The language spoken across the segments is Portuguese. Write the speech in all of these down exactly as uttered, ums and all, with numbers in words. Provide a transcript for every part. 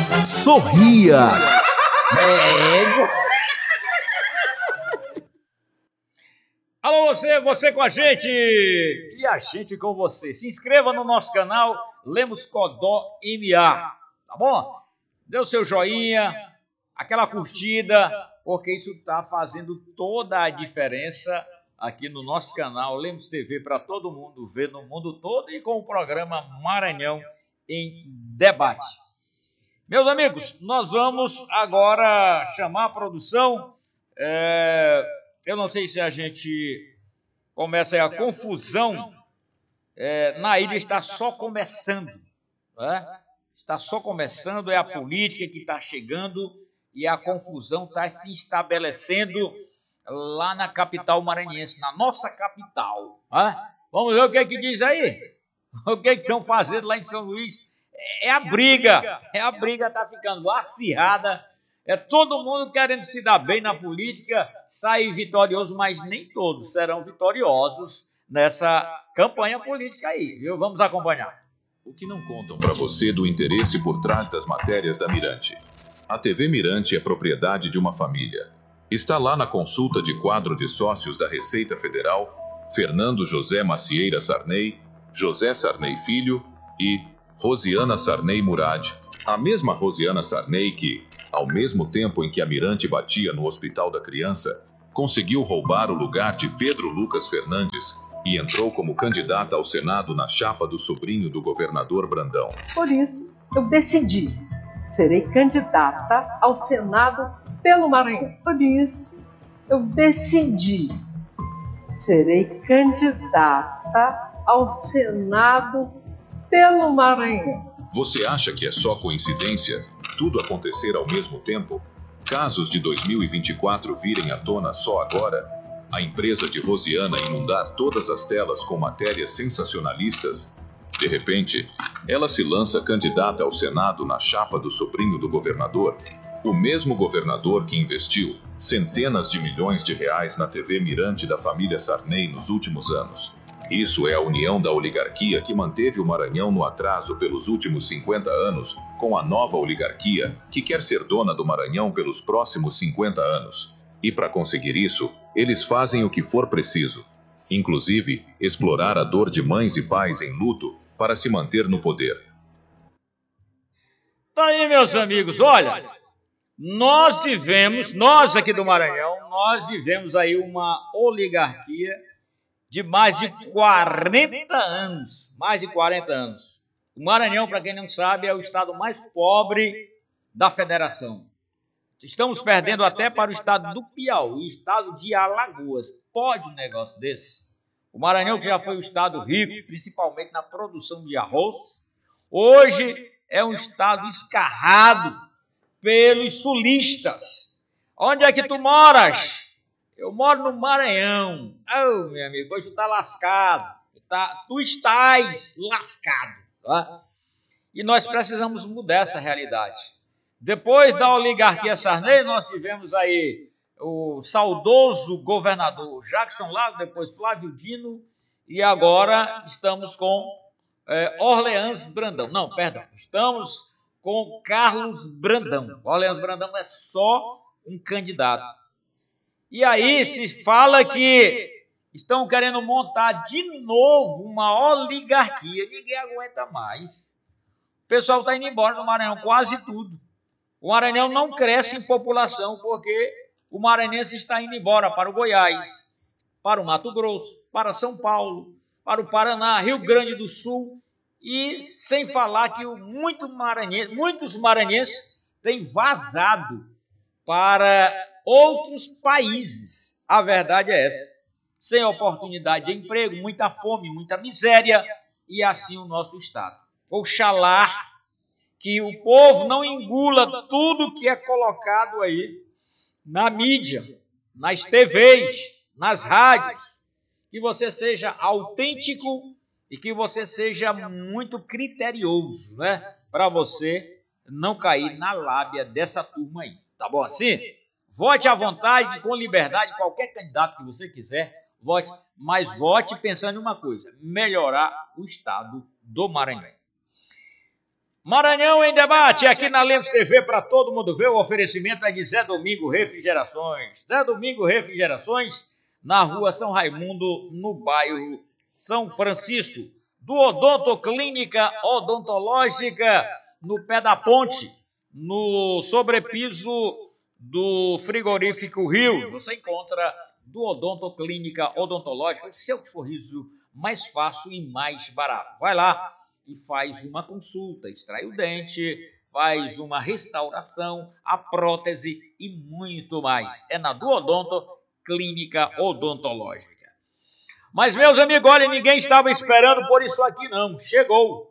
Sorria. É. Alô, você, você com a gente e a gente com você. Se inscreva no nosso canal Lemos Codó M A, tá bom? Dê o seu joinha, aquela curtida, porque isso está fazendo toda a diferença aqui no nosso canal Lemos T V para todo mundo ver no mundo todo e com o programa Maranhão em Debate. Meus amigos, nós vamos agora chamar a produção. É, eu não sei se a gente começa aí a confusão. É, na ilha está só começando, né? Está só começando, é a política que está chegando e a confusão está se estabelecendo lá na capital maranhense, na nossa capital. Né? Vamos ver o que, é que diz aí. O que, é que estão fazendo lá em São Luís? É a briga, é a briga está ficando acirrada, é todo mundo querendo se dar bem na política, sair vitorioso, mas nem todos serão vitoriosos nessa campanha política aí, viu? Vamos acompanhar. O que não contam para você do interesse por trás das matérias da Mirante. A T V Mirante é propriedade de uma família. Está lá na consulta de quadro de sócios da Receita Federal, Fernando José Macieira Sarney, José Sarney Filho e Rosiana Sarney Murad. A mesma Rosiana Sarney que, ao mesmo tempo em que a Mirante batia no Hospital da Criança, conseguiu roubar o lugar de Pedro Lucas Fernandes e entrou como candidata ao Senado na chapa do sobrinho do governador Brandão. Por isso, eu decidi. Serei candidata ao Senado pelo Maranhão. Por isso, eu decidi. Serei candidata ao Senado pelo Maranhão. Você acha que é só coincidência tudo acontecer ao mesmo tempo? Casos de dois mil e vinte e quatro virem à tona só agora? A empresa de Rosiana inundar todas as telas com matérias sensacionalistas? De repente, ela se lança candidata ao Senado na chapa do sobrinho do governador, o mesmo governador que investiu centenas de milhões de reais na T V Mirante da família Sarney nos últimos anos. Isso é a união da oligarquia que manteve o Maranhão no atraso pelos últimos cinquenta anos, com a nova oligarquia que quer ser dona do Maranhão pelos próximos cinquenta anos. E para conseguir isso, eles fazem o que for preciso, inclusive explorar a dor de mães e pais em luto para se manter no poder. Tá aí, meus amigos, olha, nós vivemos, nós aqui do Maranhão, nós vivemos aí uma oligarquia de mais de quarenta anos, mais de quarenta anos. O Maranhão, para quem não sabe, é o estado mais pobre da federação. Estamos perdendo até para o estado do Piauí, estado de Alagoas. Pode um negócio desse? O Maranhão, que já foi um estado rico, principalmente na produção de arroz, hoje é um estado escarrado pelos sulistas. Onde é que tu moras? Eu moro no Maranhão. Oh, meu amigo, hoje tu tá lascado. Tu, tá, tu estás lascado. Tá? E nós precisamos mudar essa realidade. Depois da oligarquia Sarney, nós tivemos aí o saudoso governador Jackson Lago, depois Flávio Dino, e agora estamos com é, Orleans Brandão. Não, perdão, estamos com Carlos Brandão. Orleans Brandão é só um candidato. E aí se fala que estão querendo montar de novo uma oligarquia. Ninguém aguenta mais. O pessoal está indo embora no Maranhão, quase tudo. O Maranhão não cresce em população porque o maranhense está indo embora para o Goiás, para o Mato Grosso, para São Paulo, para o Paraná, Rio Grande do Sul. E sem falar que muito maranhense, muitos maranhenses têm vazado para outros países. A verdade é essa. Sem oportunidade de emprego, muita fome, muita miséria, e assim o nosso estado. Oxalá que o povo não engula tudo que é colocado aí na mídia, nas T Vs, nas rádios, que você seja autêntico e que você seja muito criterioso, né? Para você não cair na lábia dessa turma aí. Tá bom assim? Vote à vontade, com liberdade, qualquer candidato que você quiser, vote, mas vote pensando em uma coisa, melhorar o estado do Maranhão. Maranhão em debate, aqui na Lemos T V para todo mundo ver. O oferecimento é de Zé Domingo Refrigerações. Zé Domingo Refrigerações, na rua São Raimundo, no bairro São Francisco. Do Odonto Clínica Odontológica, no pé da ponte, no sobrepiso do frigorífico Rio. Você encontra do Odonto Clínica Odontológica o seu sorriso mais fácil e mais barato. Vai lá e faz uma consulta, extrai o dente, faz uma restauração, a prótese e muito mais. É na do Odonto Clínica Odontológica. Mas, meus amigos, olha, ninguém estava esperando por isso aqui não. Chegou.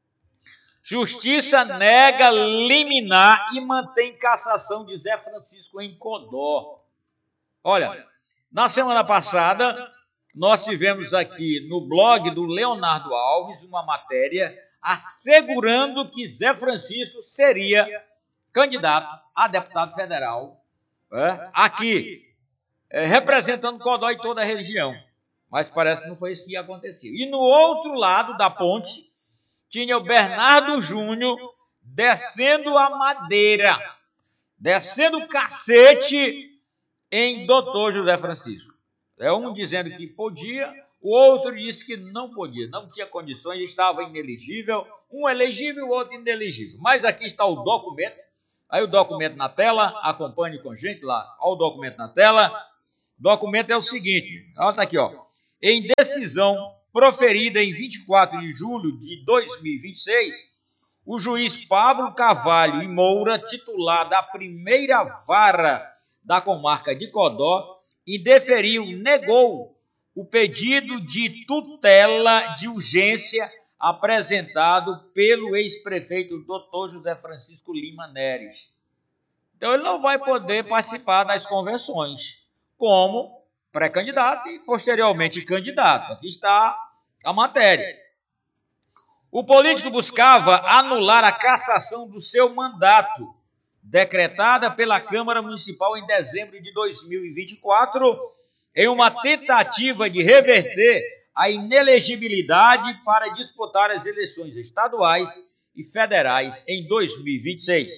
Justiça nega liminar e mantém cassação de Zé Francisco em Codó. Olha, na semana passada, nós tivemos aqui no blog do Leonardo Alves uma matéria assegurando que Zé Francisco seria candidato a deputado federal, é, aqui, é, representando Codó e toda a região. Mas parece que não foi isso que aconteceu. E no outro lado da ponte, tinha o Bernardo Júnior descendo a madeira, descendo o cacete em doutor José Francisco. É um dizendo que podia, o outro disse que não podia, não tinha condições, estava inelegível, um elegível, o outro inelegível. Mas aqui está o documento, aí o documento na tela, acompanhe com a gente lá, olha o documento na tela. O documento é o seguinte, olha tá aqui, ó. Em decisão proferida em vinte e quatro de julho de dois mil e vinte e seis, o juiz Pablo Carvalho e Moura, titular da primeira vara da comarca de Codó, indeferiu, negou o pedido de tutela de urgência apresentado pelo ex-prefeito doutor José Francisco Lima Neres. Então ele não vai poder participar das convenções como pré-candidato e posteriormente candidato. Aqui está a matéria. O político buscava anular a cassação do seu mandato, decretada pela Câmara Municipal em dezembro de dois mil e vinte e quatro, em uma tentativa de reverter a inelegibilidade para disputar as eleições estaduais e federais em dois mil e vinte e seis.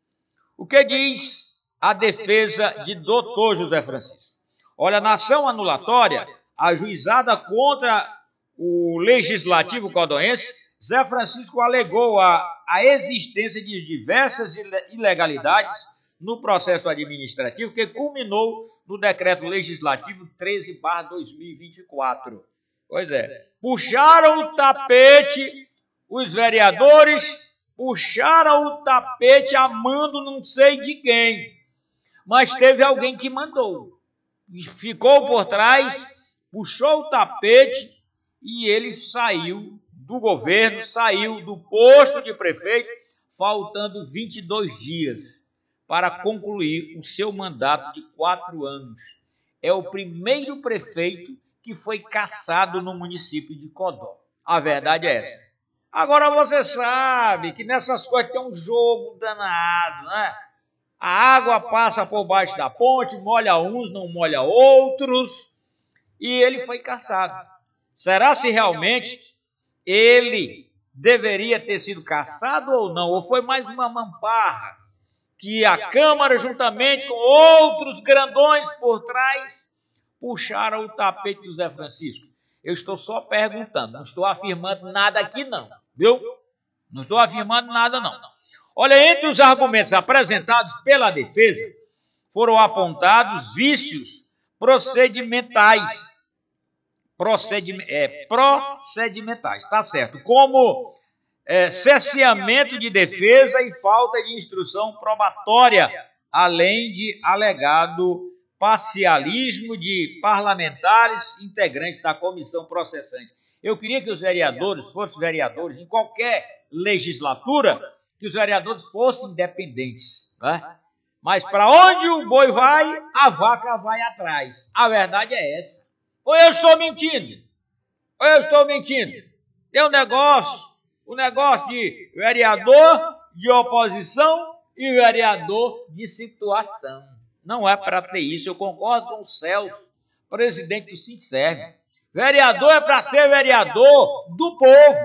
O que diz a defesa de doutor José Francisco? Olha, na ação anulatória, ajuizada contra o Legislativo Codóense, Zé Francisco alegou a, a existência de diversas ilegalidades no processo administrativo que culminou no Decreto Legislativo treze barra dois mil e vinte e quatro. Pois é, puxaram o tapete, os vereadores puxaram o tapete a mando não sei de quem, mas teve alguém que mandou. Ficou por trás, puxou o tapete e ele saiu do governo, saiu do posto de prefeito, faltando vinte e dois dias para concluir o seu mandato de quatro anos. É o primeiro prefeito que foi cassado no município de Codó. A verdade é essa. Agora você sabe que nessas coisas tem um jogo danado, né? A água passa por baixo da ponte, molha uns, não molha outros, e ele foi cassado. Será se realmente ele deveria ter sido cassado ou não? Ou foi mais uma mamparra que a Câmara, juntamente com outros grandões por trás, puxaram o tapete do Zé Francisco? Eu estou só perguntando, não estou afirmando nada aqui não, viu? Não estou afirmando nada não. Olha, entre os argumentos apresentados pela defesa, foram apontados vícios procedimentais. Procedime, é, procedimentais, tá certo. Como é, cerceamento de defesa e falta de instrução probatória, além de alegado parcialismo de parlamentares integrantes da comissão processante. Eu queria que os vereadores, fossem vereadores em qualquer legislatura, que os vereadores fossem independentes, né? Mas para onde o boi vai, a vaca vai atrás. A verdade é essa. Ou eu estou mentindo? Ou eu estou mentindo? Tem um negócio, um negócio de vereador de oposição e vereador de situação. Não é para ter isso. Eu concordo com o Celso, presidente do Sincerve. Vereador é para ser vereador do povo.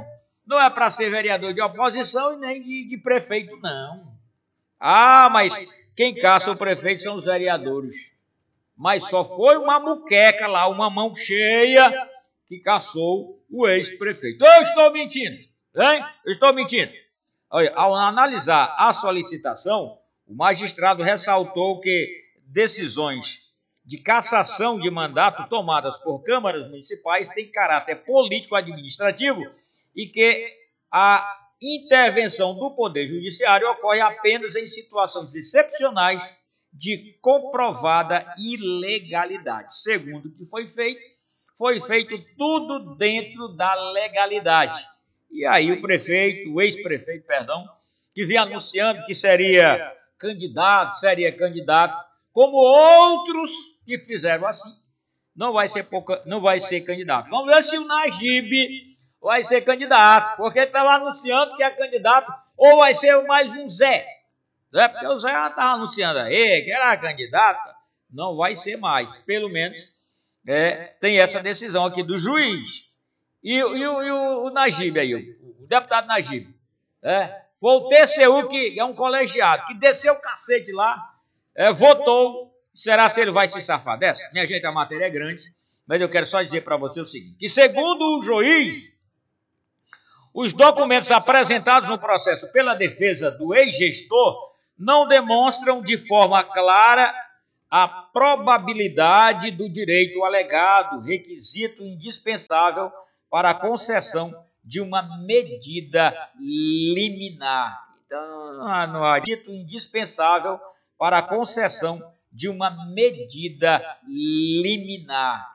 Não é para ser vereador de oposição e nem de, de prefeito, não. Ah, mas quem caça o prefeito são os vereadores. Mas só foi uma muqueca lá, uma mão cheia, que caçou o ex-prefeito. Eu estou mentindo, hein? Eu estou mentindo. Olha, ao analisar a solicitação, o magistrado ressaltou que decisões de cassação de mandato tomadas por câmaras municipais têm caráter político-administrativo e que a intervenção do Poder Judiciário ocorre apenas em situações excepcionais de comprovada ilegalidade. Segundo o que foi feito, foi feito tudo dentro da legalidade. E aí o prefeito, o ex-prefeito, perdão, que vinha anunciando que seria candidato, seria candidato, como outros que fizeram assim, não vai ser, pouca, não vai ser candidato. Vamos ver se o Najib vai ser candidato, porque ele estava anunciando que é candidato, ou vai ser mais um Zé. É porque o Zé estava anunciando aí que era candidata, não vai ser mais. Pelo menos é, tem essa decisão aqui do juiz. E, e, o, e o, o Najib aí, o, o deputado Najib, é, foi o T C U, que é um colegiado, que desceu o cacete lá, é, votou. Será se ele vai se safar dessa? Minha gente, a matéria é grande, mas eu quero só dizer para você o seguinte, que segundo o juiz, os documentos apresentados no processo pela defesa do ex-gestor não demonstram de forma clara a probabilidade do direito alegado, requisito indispensável para a concessão de uma medida liminar. Então, não há requisito indispensável para a concessão de uma medida liminar.